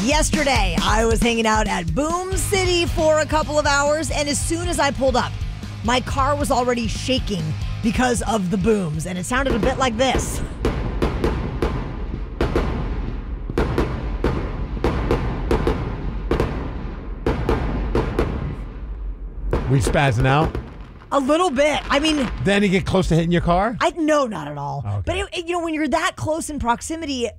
Yesterday, I was hanging out at Boom City for a couple of hours, and as soon as I pulled up, my car was already shaking because of the booms, and it sounded a bit like this. We spazzing out? A little bit. I mean... Then you get close to hitting your car? No, not at all. Okay. But, when you're that close in proximity,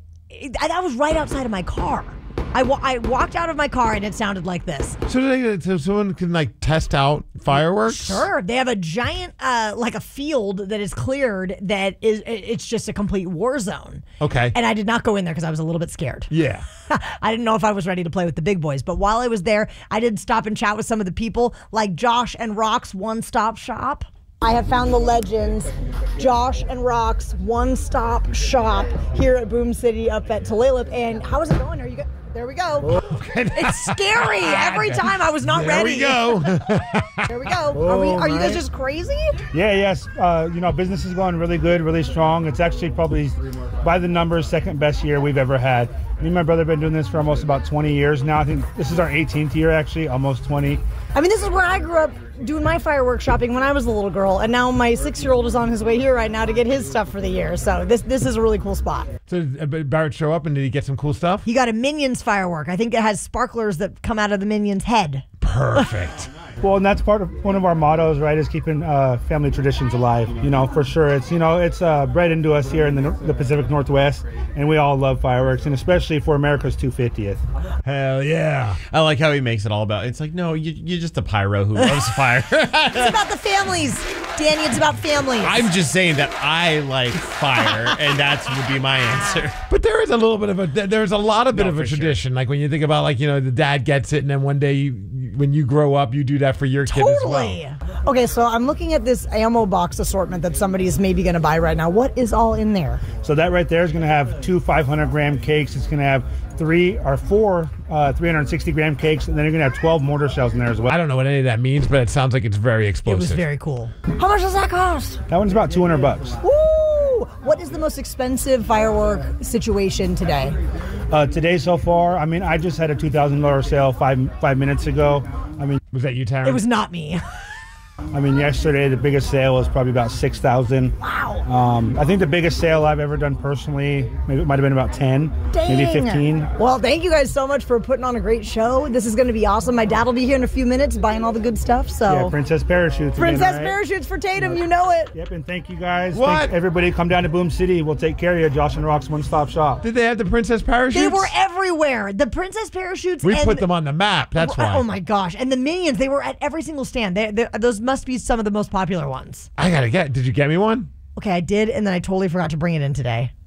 I was right outside of my car. I walked out of my car and it sounded like this. So someone can test out fireworks? Sure. They have a giant, like a field that is cleared it's just a complete war zone. Okay. And I did not go in there because I was a little bit scared. Yeah. I didn't know if I was ready to play with the big boys. But while I was there, I did stop and chat with some of the people like Josh and Rock's One Stop Shop. I have found the legends, Josh and Rock's One Stop Shop here at Boom City up at Tulalip. And how is it going? There we go. Okay. It's scary every time. I was not ready. There we go. There we go. Are you guys just crazy? Yeah, yes. Business is going really good, really strong. It's actually probably, by the numbers, second best year we've ever had. Me and my brother have been doing this for almost about 20 years now. I think this is our 18th year, actually, almost 20. I mean, this is where I grew up doing my fireworks shopping when I was a little girl, and now my 6-year-old is on his way here right now to get his stuff for the year. So this is a really cool spot. So did Barrett show up and did he get some cool stuff? He got a Minions firework. I think it has sparklers that come out of the Minions' head. Perfect. Well, and that's part of one of our mottos, right, is keeping family traditions alive. For sure. It's bred into us here in the Pacific Northwest, and we all love fireworks, and especially for America's 250th. Hell yeah. I like how he makes it all about, it's like, no, you're just a pyro who loves fire. It's about the families, Danny. It's about families. I'm just saying that I like fire, and that would be my answer. But there is a little bit of there's a lot of a tradition. Like when you think about the dad gets it and then one day when you grow up, you do that for your kid as well. Okay, so I'm looking at this ammo box assortment that somebody's maybe going to buy right now. What is all in there? So that right there is going to have 2 500-gram cakes. It's going to have 4 360-gram cakes, and then you're going to have 12 mortar shells in there as well. I don't know what any of that means, but it sounds like it's very explosive. It was very cool. How much does that cost? That one's about $200. Woo! What is the most expensive firework situation today? Today so far, I just had a $2,000 sale five minutes ago. Was that you, Taryn? It was not me. Yesterday the biggest sale was probably about $6,000. Wow. I think the biggest sale I've ever done personally, maybe it might have been about 10, maybe 15. Well, thank you guys so much for putting on a great show. This is going to be awesome. My dad will be here in a few minutes buying all the good stuff. So yeah, Princess Parachutes. Parachutes for Tatum, you know it. Yep, and thank you guys. What? Thanks, everybody, come down to Boom City. We'll take care of you. Josh and Rock's One Stop Shop. Did they have the Princess Parachutes? They were everywhere. The Princess Parachutes. We put them on the map. That's why. Oh my gosh! And the Minions, they were at every single stand. Those must be some of the most popular ones. I gotta get. Did you get me one? Okay, I did, and then I totally forgot to bring it in today.